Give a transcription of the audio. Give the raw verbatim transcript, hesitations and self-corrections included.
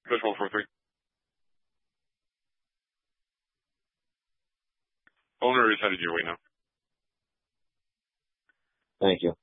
Push one four three. Owner is headed your way now. Thank you.